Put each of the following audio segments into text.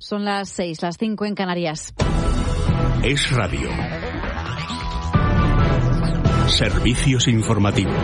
Son las 6, las 5 en Canarias. Es Radio. Servicios informativos.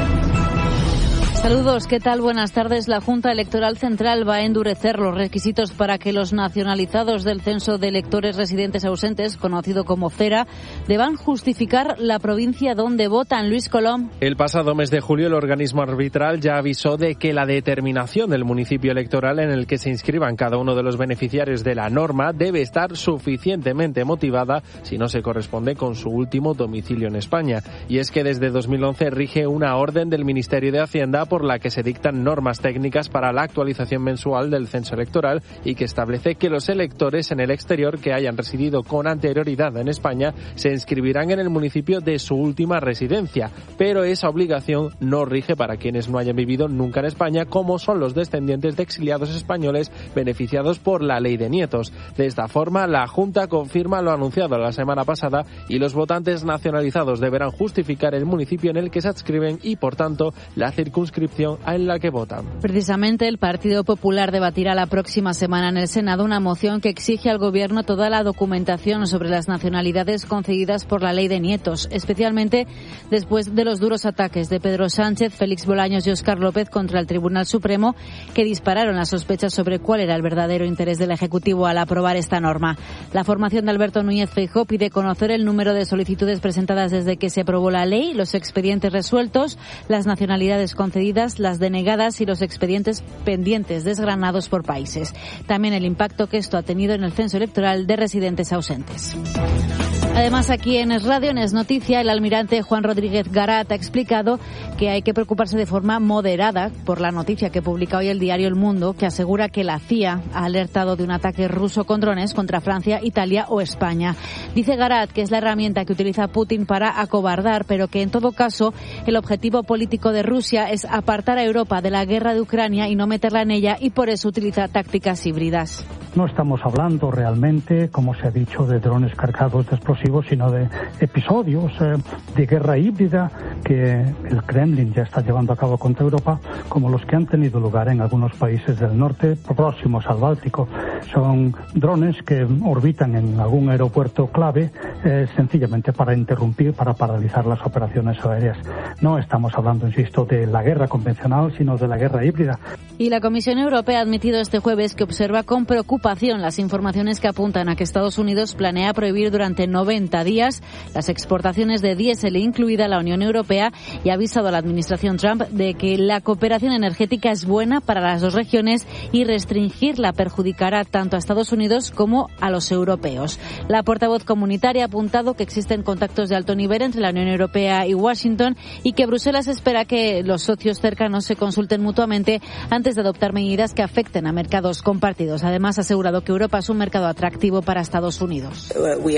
Saludos, ¿qué tal? Buenas tardes. La Junta Electoral Central va a endurecer los requisitos para que los nacionalizados del Censo de Electores Residentes Ausentes, conocido como CERA, deban justificar la provincia donde votan. Luis Colom. El pasado mes de julio, el organismo arbitral ya avisó de que la determinación del municipio electoral en el que se inscriban cada uno de los beneficiarios de la norma debe estar suficientemente motivada si no se corresponde con su último domicilio en España. Y es que desde 2011 rige una orden del Ministerio de Hacienda por la que se dictan normas técnicas para la actualización mensual del censo electoral y que establece que los electores en el exterior que hayan residido con anterioridad en España se inscribirán en el municipio de su última residencia, pero esa obligación no rige para quienes no hayan vivido nunca en España, como son los descendientes de exiliados españoles beneficiados por la Ley de Nietos. De esta forma, la Junta confirma lo anunciado la semana pasada y los votantes nacionalizados deberán justificar el municipio en el que se adscriben y, por tanto, la circunscripción en la que votan. Precisamente el Partido Popular debatirá la próxima semana en el Senado una moción que exige al Gobierno toda la documentación sobre las nacionalidades concedidas por la Ley de Nietos, especialmente después de los duros ataques de Pedro Sánchez, Félix Bolaños y Óscar López contra el Tribunal Supremo, que dispararon las sospechas sobre cuál era el verdadero interés del Ejecutivo al aprobar esta norma. La formación de Alberto Núñez Feijóo pide conocer el número de solicitudes presentadas desde que se aprobó la ley, los expedientes resueltos, las nacionalidades concedidas, las denegadas y los expedientes pendientes desgranados por países. También el impacto que esto ha tenido en el censo electoral de residentes ausentes. Además, aquí en Es Radio, en Es Noticia, el almirante Juan Rodríguez Garat ha explicado que hay que preocuparse de forma moderada por la noticia que publica hoy el diario El Mundo, que asegura que la CIA ha alertado de un ataque ruso con drones contra Francia, Italia o España. Dice Garat que es la herramienta que utiliza Putin para acobardar, pero que en todo caso el objetivo político de Rusia es apartar a Europa de la guerra de Ucrania y no meterla en ella, y por eso utiliza tácticas híbridas. No estamos hablando realmente, como se ha dicho, de drones cargados de explosivos, sino de episodios de guerra híbrida que el Kremlin ya está llevando a cabo contra Europa, como los que han tenido lugar en algunos países del norte próximos al Báltico. Son drones que orbitan en algún aeropuerto clave sencillamente para interrumpir, para paralizar las operaciones aéreas. No estamos hablando, insisto, de la guerra convencional, sino de la guerra híbrida. Y la Comisión Europea ha admitido este jueves que observa con preocupación las informaciones que apuntan a que Estados Unidos planea prohibir durante 90 días las exportaciones de diésel, incluida la Unión Europea, y ha avisado a la administración Trump de que la cooperación energética es buena para las dos regiones y restringirla perjudicará tanto a Estados Unidos como a los europeos. La portavoz comunitaria ha apuntado que existen contactos de alto nivel entre la Unión Europea y Washington y que Bruselas espera que los socios cercanos se consulten mutuamente antes de adoptar medidas que afecten a mercados compartidos. Además, ha asegurado que Europa es un mercado atractivo para Estados Unidos.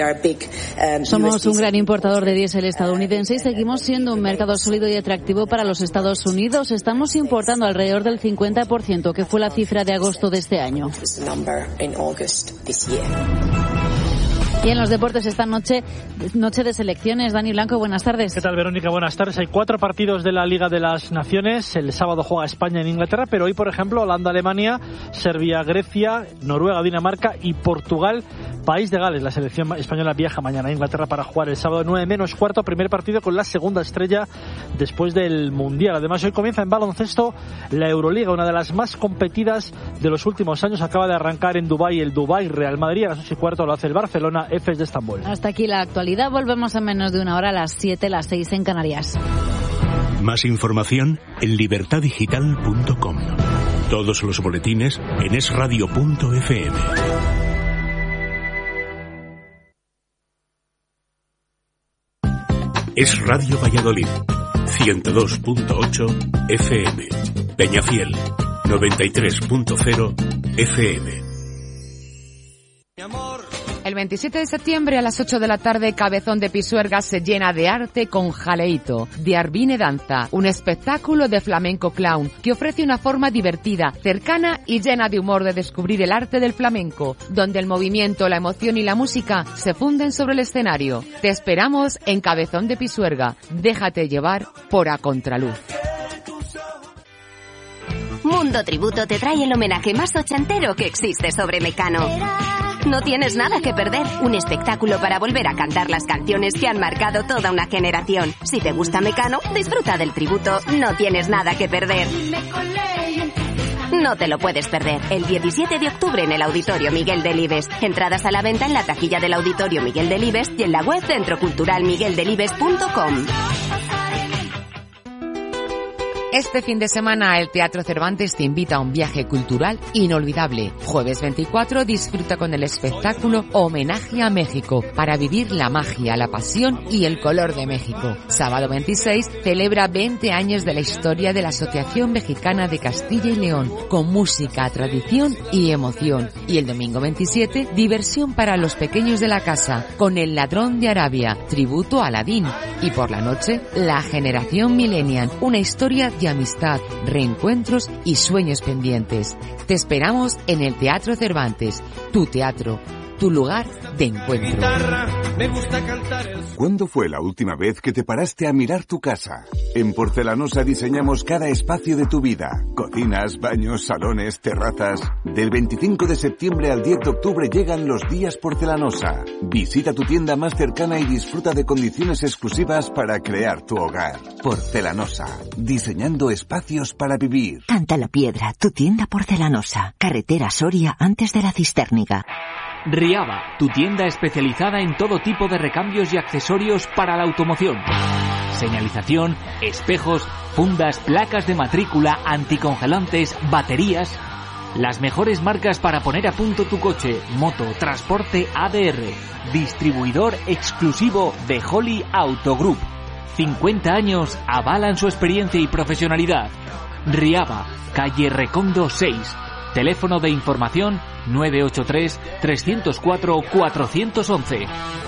Somos un gran importador de diésel estadounidense y seguimos siendo un mercado sólido y atractivo para los Estados Unidos. Estamos importando alrededor del 50%, que fue la cifra de agosto de este año. Y en los deportes esta noche de selecciones. Dani Blanco, buenas tardes. ¿Qué tal, Verónica? Buenas tardes. Hay 4 partidos de la Liga de las Naciones. El sábado juega España en Inglaterra, pero hoy, por ejemplo, Holanda-Alemania, Serbia-Grecia, Noruega-Dinamarca y Portugal, País de Gales. La selección española viaja mañana a Inglaterra para jugar el sábado 9:45, primer partido con la segunda estrella después del Mundial. Además, hoy comienza en baloncesto la Euroliga, una de las más competidas de los últimos años. Acaba de arrancar en Dubái el Dubái Real Madrid. A las 8:15 lo hace el Barcelona Efes de Estambul. Hasta aquí la actualidad. Volvemos en menos de una hora, a las 7, las 6 en Canarias. Más información en libertadigital.com. Todos los boletines en esradio.fm. Es Radio Valladolid, 102.8 FM. Peñafiel, 93.0 FM. El 27 de septiembre a las 8 de la tarde, Cabezón de Pisuerga se llena de arte con Jaleito, de Arvine Danza, un espectáculo de flamenco clown que ofrece una forma divertida, cercana y llena de humor de descubrir el arte del flamenco, donde el movimiento, la emoción y la música se funden sobre el escenario. Te esperamos en Cabezón de Pisuerga. Déjate llevar por A Contraluz. Mundo Tributo te trae el homenaje más ochentero que existe sobre Mecano. No tienes nada que perder. Un espectáculo para volver a cantar las canciones que han marcado toda una generación. Si te gusta Mecano, disfruta del tributo. No tienes nada que perder. No te lo puedes perder. El 17 de octubre en el Auditorio Miguel Delibes. Entradas a la venta en la taquilla del Auditorio Miguel Delibes y en la web centroculturalmigueldelibes.com. Este fin de semana el Teatro Cervantes te invita a un viaje cultural inolvidable. Jueves 24 disfruta con el espectáculo Homenaje a México para vivir la magia, la pasión y el color de México. Sábado 26 celebra 20 años de la historia de la Asociación Mexicana de Castilla y León con música, tradición y emoción. Y el domingo 27 diversión para los pequeños de la casa con El Ladrón de Arabia, tributo a Aladín. Y por la noche La Generación Millennial, una historia de amistad, reencuentros y sueños pendientes. Te esperamos en el Teatro Cervantes, tu teatro, tu lugar de encuentro. ¿Cuándo fue la última vez que te paraste a mirar tu casa? En Porcelanosa diseñamos cada espacio de tu vida. Cocinas, baños, salones, terrazas. Del 25 de septiembre al 10 de octubre llegan los días Porcelanosa. Visita tu tienda más cercana y disfruta de condiciones exclusivas para crear tu hogar. Porcelanosa, diseñando espacios para vivir. Canta la Piedra, tu tienda Porcelanosa. Carretera Soria antes de la Cistérniga. Riaba, tu tienda especializada en todo tipo de recambios y accesorios para la automoción. Señalización, espejos, fundas, placas de matrícula, anticongelantes, baterías. Las mejores marcas para poner a punto tu coche, moto, transporte ADR. Distribuidor exclusivo de Holly Auto Group. 50 años avalan su experiencia y profesionalidad. Riaba, calle Recondo 6. Teléfono de información 983-304-411.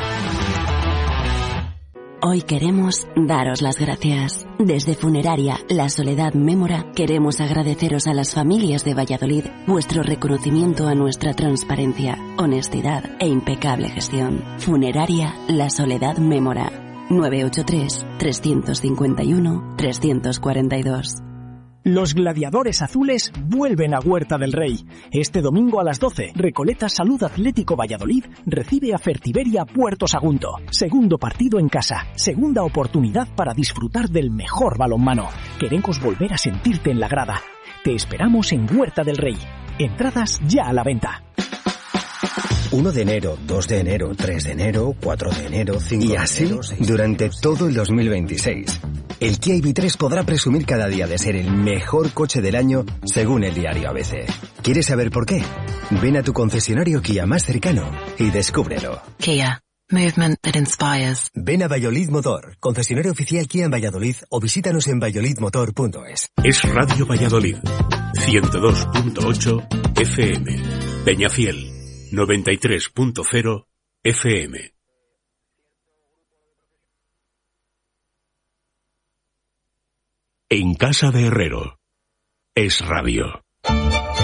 Hoy queremos daros las gracias. Desde Funeraria La Soledad Mémora queremos agradeceros a las familias de Valladolid vuestro reconocimiento a nuestra transparencia, honestidad e impecable gestión. Funeraria La Soledad Mémora 983-351-342. Los gladiadores azules vuelven a Huerta del Rey. Este domingo a las 12, Recoleta Salud Atlético Valladolid recibe a Fertiberia Puerto Sagunto. Segundo partido en casa, segunda oportunidad para disfrutar del mejor balonmano. Queremos volver a sentirte en la grada. Te esperamos en Huerta del Rey. Entradas ya a la venta. 1 de enero, 2 de enero, 3 de enero, 4 de enero, 5 de enero... Y así, durante todo el 2026. El Kia EV3 podrá presumir cada día de ser el mejor coche del año, según el diario ABC. ¿Quieres saber por qué? Ven a tu concesionario Kia más cercano y descúbrelo. Kia. Movement that inspires. Ven a Valladolid Motor, concesionario oficial Kia en Valladolid, o visítanos en valladolidmotor.es. Es Radio Valladolid, 102.8 FM. Peñafiel, 93.0 FM. En casa de Herrero. Es radio.